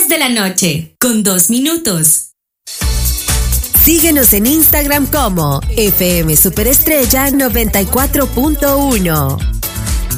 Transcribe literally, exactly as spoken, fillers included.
diez de la noche, con dos minutos. Síguenos en Instagram como F M Superestrella noventa y cuatro punto uno.